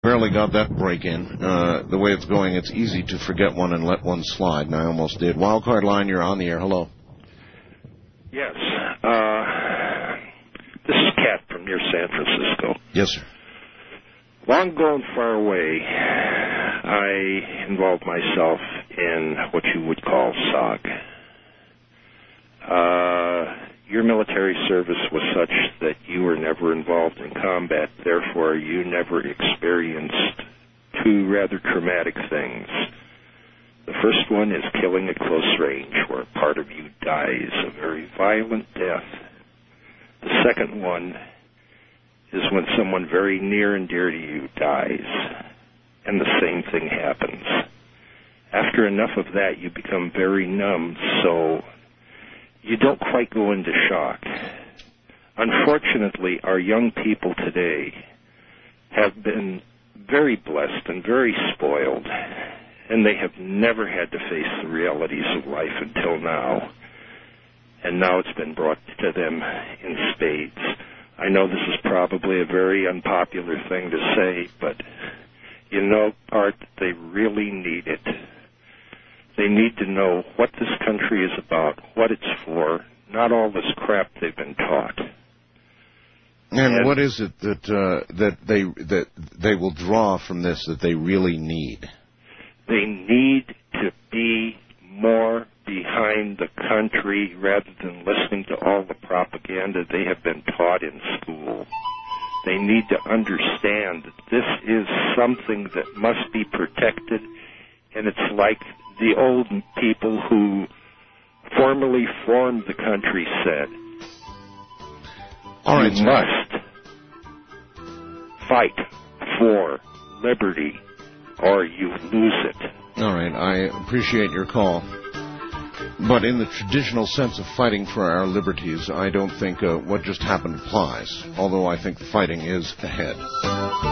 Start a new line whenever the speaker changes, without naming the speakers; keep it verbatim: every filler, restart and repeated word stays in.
Barely got that break in. Uh, the way it's going, it's easy to forget one and let one slide, and I almost did. Wildcard line, you're on the air. Hello.
Yes. Uh, this is Kat from near San Francisco.
Yes, sir.
Long ago and far away, I involved myself in what you would call S O G. Uh, your military service was such that you were never involved in combat, therefore you never experienced two rather traumatic things. The first one is killing at close range, where part of you dies a very violent death. The second one is when someone very near and dear to you dies, and the same thing happens. After enough of that, you become very numb, so you don't quite go into shock. Unfortunately, our young people today have been very blessed and very spoiled, and they have never had to face the realities of life until now. And now it's been brought to them in spades. I know this is probably a very unpopular thing to say, but you know, Art, they really need it. They need to know what this country is about, what it's for, not all this crap they've been taught.
And, and what is it that uh, that they that they will draw from this that they really need?
They need to be more behind the country rather than listening to all the propaganda they have been taught in school. They need to understand that this is something that must be protected, and it's like the old people who formerly formed the country said,
all right,
you must fight for liberty or you lose it.
All right, I appreciate your call. But in the traditional sense of fighting for our liberties, I don't think uh, what just happened applies, although I think the fighting is ahead.